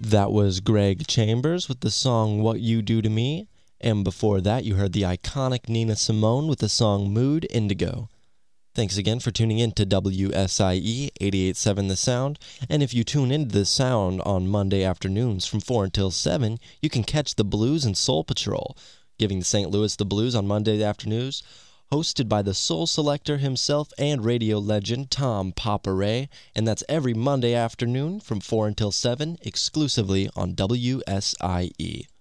That was Greg Chambers with the song What You Do to Me, and before that you heard the iconic Nina Simone with the song Mood Indigo. Thanks again for tuning in to WSIE 88.7 The Sound, and if you tune into The Sound on Monday afternoons from 4 until 7, you can catch the Blues and Soul Patrol, giving St. Louis the blues on Monday afternoons, hosted by the soul selector himself and radio legend Tom Papa Ray, and that's every Monday afternoon from 4 until 7, exclusively on WSIE.